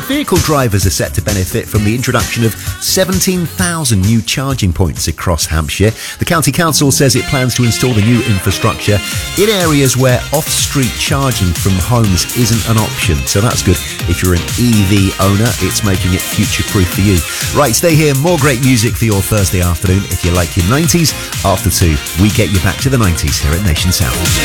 vehicle drivers are set to benefit from the introduction of 17,000 new charging points across Hampshire. The County Council says it plans to install the new infrastructure in areas where off-street charging from homes isn't an option. So that's good. If you're an EV owner, it's making it future-proof for you. Right, stay here. More great music for your Thursday afternoon. If you like your 90s, after 2, we get you back to the 90s here at Nation Sound.